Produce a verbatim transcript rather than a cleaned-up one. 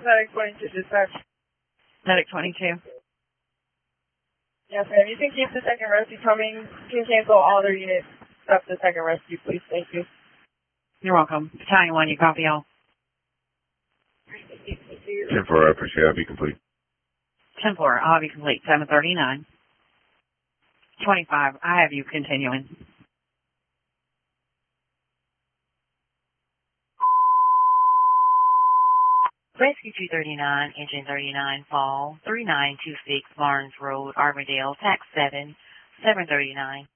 Medic twenty-two dispatch. Medic twenty-two. Yes, ma'am. You can keep the second rescue coming. You can cancel all other units except the second rescue, please. Thank you. You're welcome. Battalion one, you copy all? ten four, I appreciate it. I'll be complete. ten four, I'll have you complete. seven thirty-nine. twenty-five, I have you continuing. Rescue two thirty-nine, Engine thirty-nine, fall, three nine two six Barnes Road, Armadale, tax seven, seven thirty-nine.